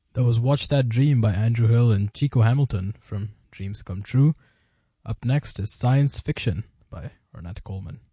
That was Watch That Dream by Andrew Hill and Chico Hamilton from Dreams Come True. Up next is Science Fiction by Ornette Coleman.